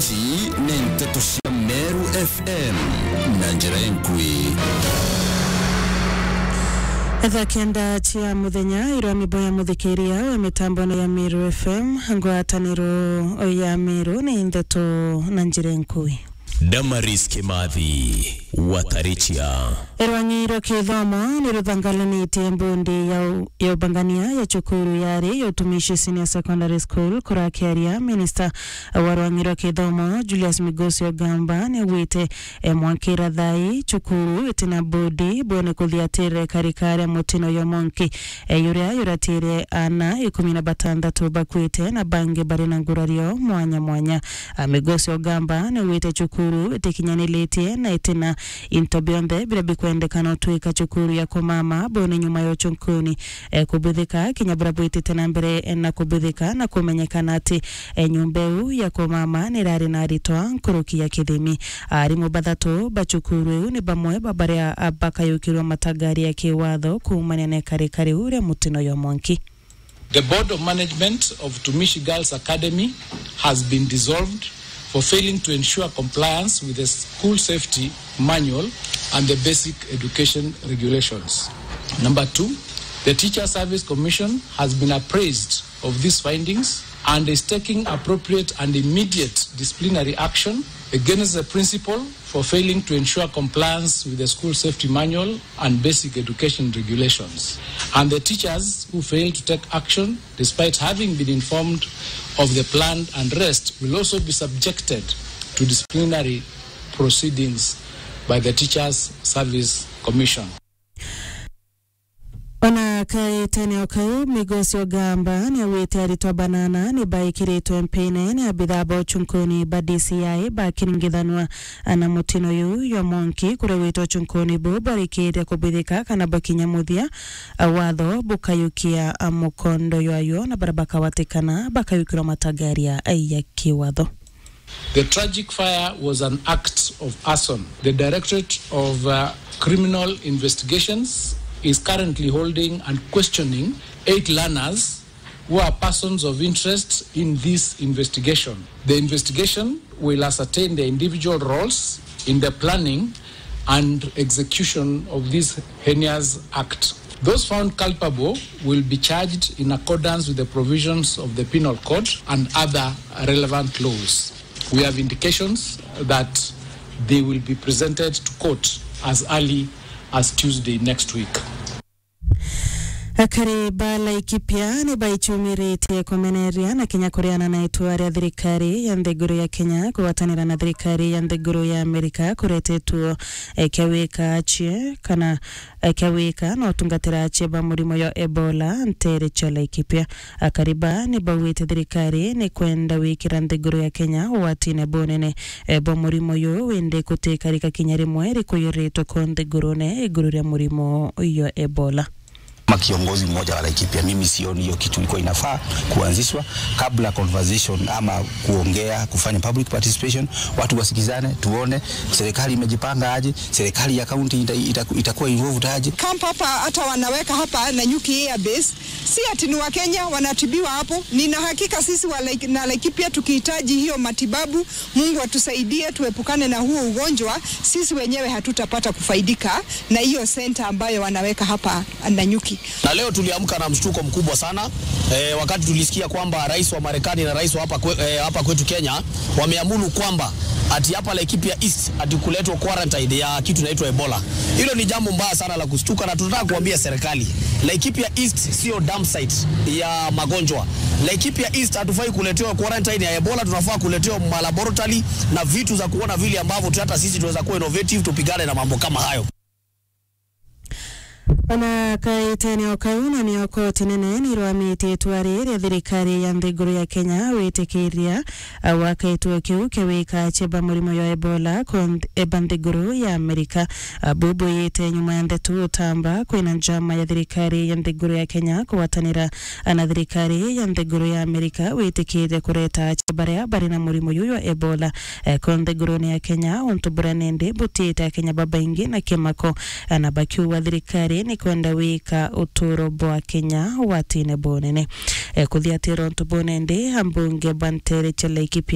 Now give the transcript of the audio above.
Nentetushia Meru FM Nanjerenkui Kenda chia muthenya irwa miboya muthikiria wa mitambo ya Meru FM ngwataniro ya Meru ni Ndeto Nanjerenkui Damaris Kimathi Watarichia Erwangiro kithomo ni ruthangalanite mbundi ya ubangania ya chukuru yari ya utumishi senior secondary school kurakiaria minister warwangiro kithomo Julius Migosi Ogamba ni wite mwankira thai chukuru itina bodi bone kuthiatire karikare mutino yo monki yuratire ana 16 bakwite na bange bari na ngurario mwanya Migosi Ogamba ni wite chukuru itikinyanilite na itina intobionde bila bikwendekana tuika chukuru ya komama bone nyuma yo chunkuni kubudhika kinyaburabu ititena mbere na kubudhika na kumenyekana ati nyumbeu ya komama ni rari na ritoa nkuruki ya kithimi ari mubathatu bachukuru ni bamwe babarea bakayukirwa matagari ya kiwatho kumanene karikari ure mutino yo monki. The board of management of Tumishi Girls Academy has been dissolved for failing to ensure compliance with the school safety manual and the basic education regulations. Number 2, the Teacher Service Commission has been appraised of these findings and is taking appropriate and immediate disciplinary action against the principal for failing to ensure compliance with the school safety manual and basic education regulations. And the teachers who fail to take action despite having been informed of the planned unrest will also be subjected to disciplinary proceedings by the Teachers Service Commission. Ona kai tene okau Migosi Ogamba ni wite aritoa banana ni baikirito mpene ni abidhabo chunkoni ba DCI ba kiringithanwa ana mutino yo monki kure wito chunkoni bu barikire kubidhika kana bakinya muthia watho bukayukia mukondo yoyo na barabaka watikana bakayukira matagaria ya kiwatho. The tragic fire was an act of arson. The Directorate of Criminal Investigations is currently holding and questioning 8 learners who are persons of interest in this investigation. The investigation will ascertain their individual roles in the planning and execution of this heinous act. Those found culpable will be charged in accordance with the provisions of the Penal Code and other relevant laws. We have indications that they will be presented to court as early as Tuesday next week. Akari bala ikipia ni baichumirite komeneria na Kenya Koreana na ituari ya thirikari ya nthiguru ya Kenya kuwatanira na thirikari ya nthiguru ya Amerika kuretetu kiawika achie kana kiawika na utungatira achie ba murimo yo Ebola ntere chala ikipia. Akariba ni bawite thirikari ni kwenda wikira nthiguru ya Kenya watine bonene bo murimo yo wende kutekarika kinyarimwe rikuyiritwa ko nthiguru ne iguru ya murimo yo Ebola. Kiongozi mmoja wa Laikipia, mimi sioni hiyo kitu ilikuwa inafaa kuanzishwa kabla conversation ama kuongea kufanya public participation, watu wasikizane, tuone serikali imejipanga aje, serikali ya county itakuwa involved aje. Camp hapa hata wanaweka hapa na Nyuki Air Base, si ati ni wa Kenya wanatibiwa hapo. Nina hakika sisi na Laikipia tukihitaji hiyo matibabu, Mungu atusaidie tuepukane na huo ugonjwa, sisi wenyewe hatutapata kufaidika na hiyo center ambayo wanaweka hapa na Nyuki. Na leo tuliamka na mshtuko mkubwa sana wakati tulisikia kwamba rais wa Marekani na rais wa hapa kwetu Kenya wameamuru kwamba ati hapa Laikipia East ati kuletwa quarantine ya kitu inaitwa Ebola. Hilo ni jambo mbaya sana la kushtuka, na tunataka kuambia serikali Laikipia East sio dump site ya magonjwa. Laikipia East hatufai kuletewa quarantine ya Ebola, tunafaa kuletewa laboratory na vitu za kuona vile ambavyo hata sisi tunaweza kuwa innovative tupigane na mambo kama hayo. Ona kai tene okauna ni okoti nene ni rwamite tuarire thirikari ya nthiguru ya Kenya witikiria wakaitu kiu kiwika cheba murimo yo Ebola kon nthiguru ya Amerika bubu yite nyuma ya ndetu utamba kwina njama ya thirikari ya nthiguru ya Kenya kuwatanira na thirikari ya nthiguru ya Amerika witikiria kureta cheba bari na murimo yo Ebola kon nthiguru ya Kenya ontubura nende butita Kenya babaingi na kimako na bakiu wa thirikari ni kwenda wika uturo bwa Kenya watine bonene kuthiatira ntubonende ambunge bantere chala Laikipia